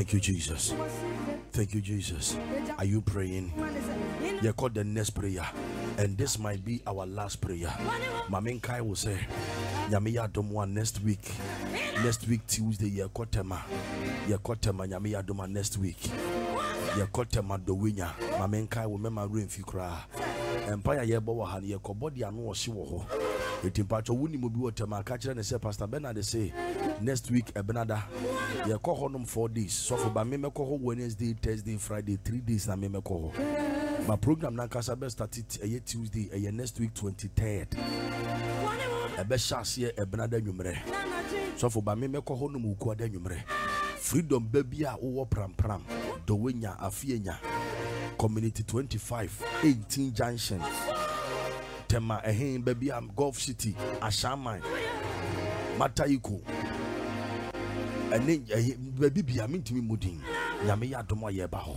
Thank you, Jesus. Thank you, Jesus. Are you praying? You call the next prayer, and this might be our last prayer. Mamin Kai will say, Yamiya Domwa next week. Next week, Tuesday, Yakotema. Yakotema, Yamiya Doma next week. Yakotema do winner. Mamin Kai will remember room if you cry. Empire Yabo had Yakobody and no she will. It impacts a winning will be what Tema catcher and say, Pastor Bernard, they say, next week, Ebenada. Yakohonum 4 days. So for Bamimeko Wednesday, Thursday, Friday, 3 days. Namimeko. My program now Kasabe started a Tuesday, a next week 23rd. A best chance here, Ebenada numere. So for Bamimeko Honum Ukwada numere. Freedom baby over pram pram. Dowenya Afienya. Community 25, 18 Junction. Tema Ehin baby am Gulf City, Ashamai. Matayiko. And then baby be a mint me mudding. Yamiya Domo Yebaho.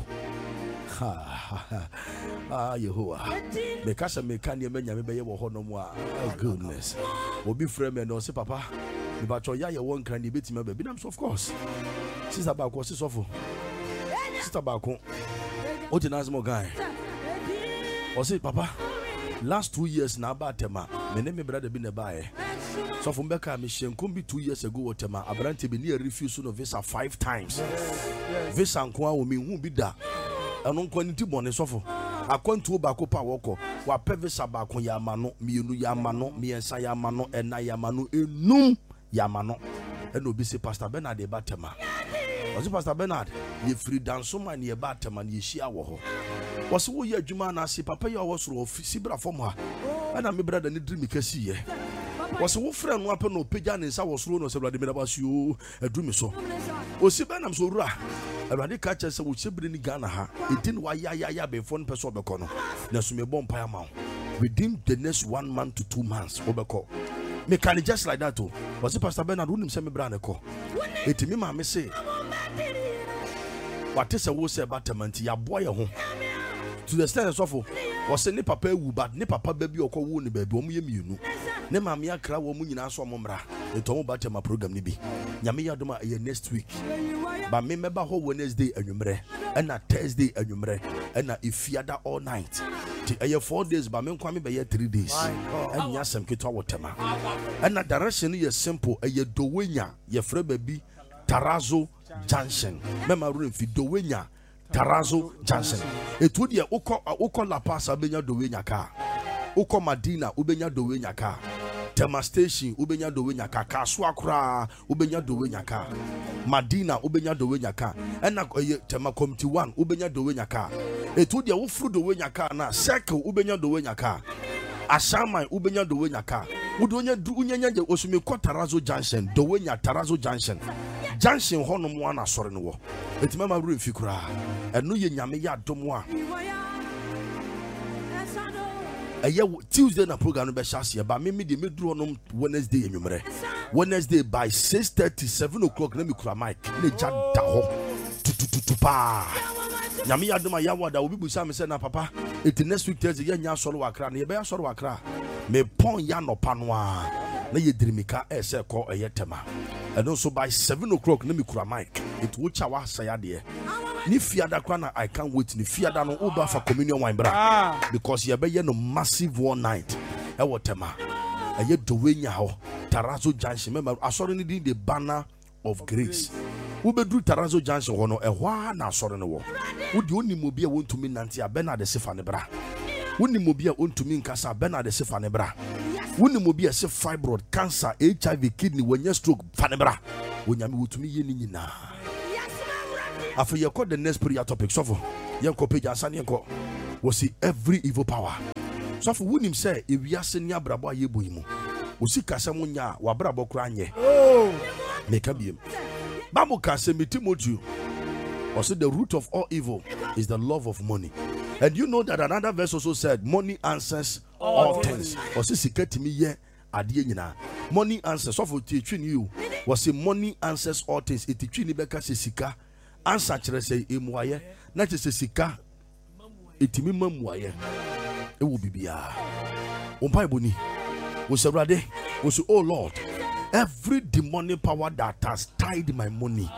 Ah, Yehovah. Because I make any men Yamebe Honomoa. Oh, goodness. Will be friend and also, Papa. But your ya won't can debate me, baby. Of course. Sister Bako, Sister Sofo. Sister Bako. What an asthma guy. Or say, Papa, last 2 years now, Batema, my name is brother been a buyer. So from Becca, Michelle could be 2 years ago, Tema, I brand to be near refusal of visa 5 times. Visa and Kwa will mean won't be that. I don't quantity bonus offer. I can't to Bako Pawoko, while Pevisa Bako Yamano, Miunu Yamano, me and Sayamano, and Nayamano, Num Yamano, and no be say Pastor Bernard de Batema. Was it Pastor Bernard? Ye free dance so many Batema, ye share war. Was who ye Jumana see Papa was rough, Sibra from her, and I'm a brother need dream because ye. Was a friend weapon no pigeon in South Sloan or somebody about you a dream so. Was Sibanam so ra? A radical catches would Sibrin Ghana. It didn't why ya be phone person Becono. Nasume bomb Payamount. Within the next 1 month to 2 months, Obeko. Make it just like that too. Was it Pastor Bernard wouldn't send me Branaco? It me, mamma say. What is a woe say about ya boy home? To the stand of was a nipper pay but nipper baby or call wound baby, you. Nema mia kra wo mu nyina so momra eto ba tema program ni bi nyame yadoma next week ba me meba ho Wednesday anwumre and na Thursday anwumre and na ifiada all night ti 4 days ba me nkwa me be 3 days and nya sem keto wotema and na direction is simple dowenya ye frɛ baby Tarazo Junction mema room fi dowenya Tarazo Junction etu de ukọ La Paz abenya dowenya ka ukọ Madina ubenya dowenya ka Tema Station ubenya dowenya ka Kaswa kra ubenya dowenya ka Madina ubenya dowenya ka ena Tema Community 1 ubenya dowenya ka etu de wo fru dowenya ka na Circle ubenya dowenya ka Ashamai ubenya dowenya ka udonya unyanya je osume ko Tarazo Junction dowenya Tarazo Junction Junction hono mo ana sore no wo etima ma ru fikura eno ye nyame ya domwa Tuesday na program no be share ba me de medru no Wednesday enwumre Wednesday by 6:30 7 o'clock na me kura mic na jada ho tututupa nyame ya doma ya wada obi busa me say na papa it next week Thursday ya nya soro wakra na ye be ya soro wakra me pon ya no panoa na ye dirimika ese ko eyetema and also by 7 o'clock na me kura mic it wo chawa sayade ni fiada kwa na I can't wait ni fiada no uba for communion wine bra because ye be no massive one night e wotema ye dowenya ho Tarazo Junction remember asori ni the banner of grace we be do Tarazo Junction ho no e hwa na asori no wo wo di onimo bia wontumi nante a Bernard Sefa ne bra wonimo bia ontumi nkasa Bernard Sefa ne bra wonimo bia se fibroid cancer HIV kidney wanya stroke fa ne bra wonyame wotumi ye ni nyina after you call the next prayer topic so for yanko page asane yanko was see every evil power so for wonim say e wiase nya brabo ayebo yimu osi kasa munya wa brabo kra anye meka biem Bible can say Timothy also the root of all evil is the love of money. And you know that another verse also said money answers all things. Also siketimi ye adie nyina money answers so for teaching you was say money answers all things it teaching ni beka se sika answer chere say emuaye na che se sika etimi mamuaye e wo bibia umpa iboni wo se brade wo say oh Lord every demonic power that has tied my money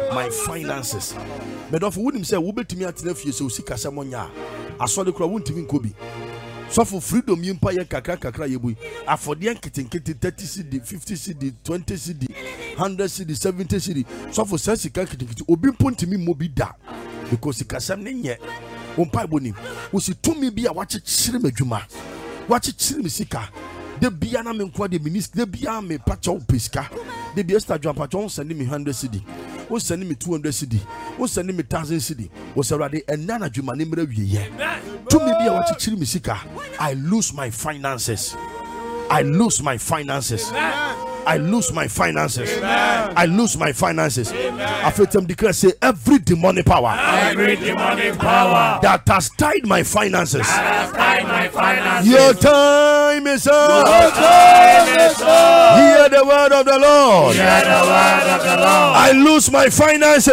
my finances. But if you wouldn't say, we'll be to me at the few so sick as someone ya. I saw the crowd won't even Kobe. So for freedom, you pay a kakra yebu. I for the kitty 30 CD, 50 CD, 20 CD, 100 CD, 70 CD. So for sense, obi point to me mobi da because the Casam yet. Umpai boni. Was it to me be a watch it chirimejuma? Watch it chirisika. The Biana Menqua de Minister, the Biame Pacho Pisca, the Biesta John Patron sending me 100 CD, was sending me 200 CD, was sending me 1,000 CD, was already a Nana Jumanimre. To me be a watch chirisika. I lose my finances. I lose my finances. I lose my finances. I lose my finances. I feel them declare, say, every demonic power that has tied my finances. Your time is up. Hear the word of the Lord. I lose my finances.